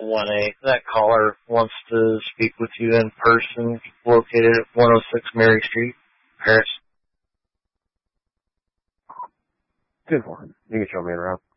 1A. That caller wants to speak with you in person, located at 106 Mary Street, Paris. 10-4. You can show me around.